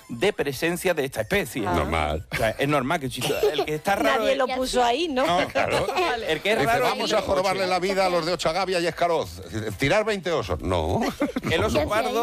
de presencia de esta especie. Normal. O sea, es normal que el que está raro... Nadie lo puso ahí, ¿no? No, claro. El que es Dice, raro... vamos a jorobarle la vida a los de Ochagavia y Escaroz. ¿Tirar 20 osos? No. El oso pardo